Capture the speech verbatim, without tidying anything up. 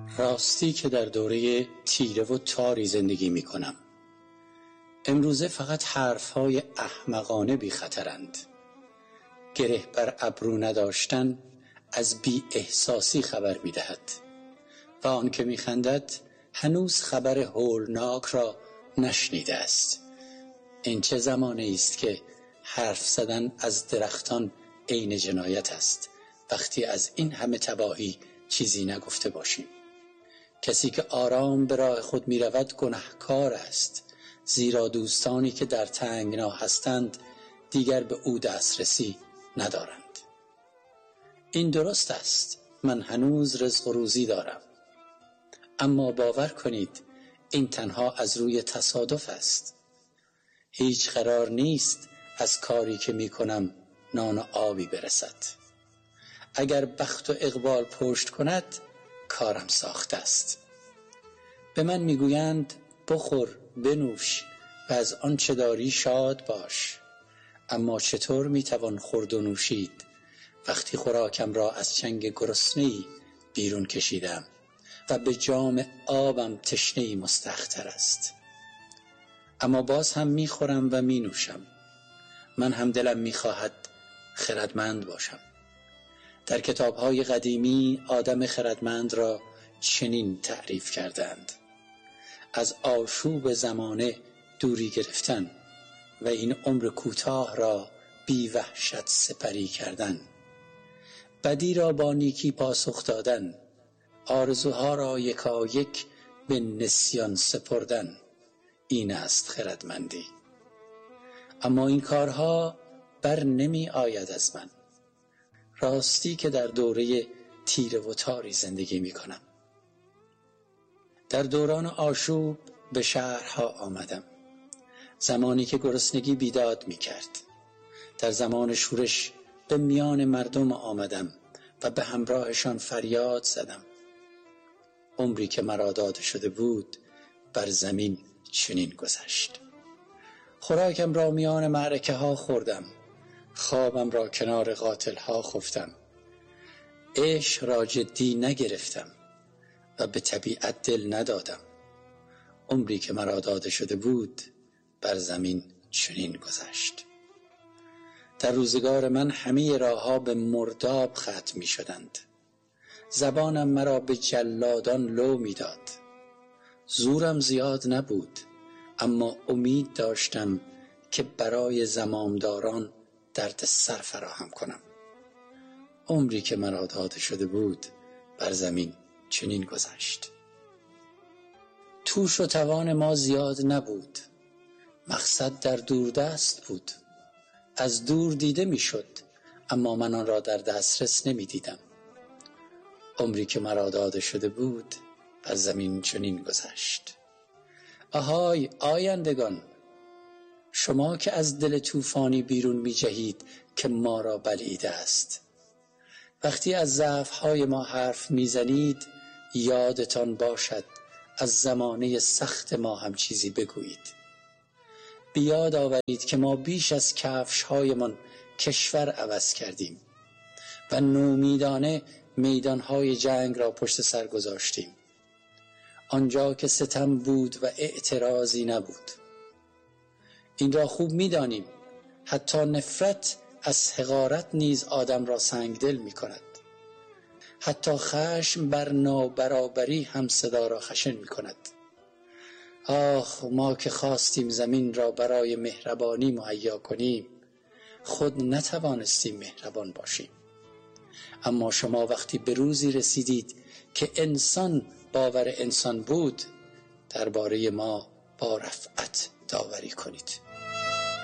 راستی که در دوره تیره و تاری زندگی می کنم. امروزه فقط حرفهای احمقانه بی خطرند. گره بر ابرو نداشتن از بی احساسی خبر می دهد و آن که می خندد هنوز خبر هولناک را نشنیده است. این چه زمانی است که حرف زدن از درختان عین جنایت است وقتی از این همه تباهی چیزی نگفته باشیم. کسی که آرام به راه خود می رود گناهکار است، زیرا دوستانی که در تنگنا هستند دیگر به او دسترسی ندارند. این درست است، من هنوز رزق و روزی دارم، اما باور کنید این تنها از روی تصادف است. هیچ قرار نیست از کاری که می کنم نان و آبی برسد. اگر بخت و اقبال پشت کند کارم ساخته است. به من میگویند بخور بنوش و از آنچه داری شاد باش، اما چطور میتوان خورد و نوشید وقتی خوراکم را از چنگ گرسنه‌ای بیرون کشیدم و به جام آبم تشنه‌ای مستحق‌تر است. اما باز هم میخورم و مینوشم. من هم دلم میخواهد خردمند باشم. در کتاب‌های قدیمی آدم خردمند را چنین تعریف کردند: از آشوب زمانه دوری گرفتن و این عمر کوتاه را بی وحشت سپری کردن، بدی را با نیکی پاسخ دادن، آرزوها را یکایک به نسیان سپردن. این است خردمندی. اما این کارها بر نمی آید از من. راستی که در دوره تیره و تاری زندگی می کنم. در دوران آشوب به شهرها آمدم، زمانی که گرسنگی بیداد می کرد. در زمان شورش به میان مردم آمدم و به همراهشان فریاد زدم. عمری که مرا داده شده بود بر زمین چنین گذشت. خوراکم را میان معرکه ها خوردم، خوابم را کنار قاتل ها خفتم، عشق را جدی نگرفتم و به طبیعت دل ندادم. عمری که مرا داده شده بود بر زمین چنین گذشت. در روزگار من همه راهها به مرداب ختم می شدند. زبانم مرا به جلادان لو می داد. زورم زیاد نبود، اما امید داشتم که برای زمامداران درد سر فراهم کنم. عمری که مرا داده شده بود بر زمین چنین گذشت. توش و توان ما زیاد نبود، مقصد در دوردست بود. از دور دیده می شد، اما من آن را در دسترس نمی دیدم. عمری که مرا داده شده بود بر زمین چنین گذشت. آهای آیندگان، شما که از دل طوفانی بیرون می جهید که ما را بلعیده است. وقتی از ضعف‌های ما حرف می زنید یادتان باشد از زمانه سخت ما هم چیزی بگویید. بیاد آورید که ما بیش از کفش‌هایمان کشور عوض کردیم و نومیدانه میدانهای جنگ را پشت سر گذاشتیم، آنجا که ستم بود و اعتراضی نبود. این را خوب می‌دانیم، حتی نفرت از حقارت نیز آدم را سنگدل می کند. حتی خشم بر نابرابری هم صدا را خشن می کند. آخ، ما که خواستیم زمین را برای مهربانی مهیا کنیم، خود نتوانستیم مهربان باشیم. اما شما وقتی به روزی رسیدید که انسان باور انسان بود، درباره ما با رفعت داوری کنید.